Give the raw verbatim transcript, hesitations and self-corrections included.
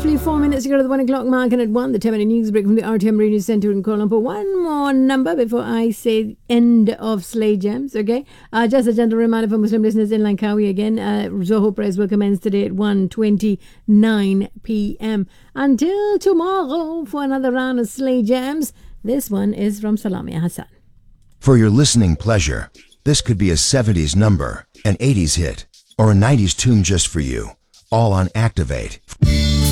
roughly four minutes to go to the one o'clock mark, and at one, the ten minute news break from the R T M Radio Centre in Kuala Lumpur. One more number before I say end of Slay Gems, okay? Uh, just a gentle reminder for Muslim listeners in Langkawi again, uh, Zoho Prayers will commence today at one twenty-nine p.m. Until tomorrow for another round of Slay Gems. This one is from Salami Hassan. For your listening pleasure, this could be a seventies number, an eighties hit, or a nineties tune just for you. All on Activate.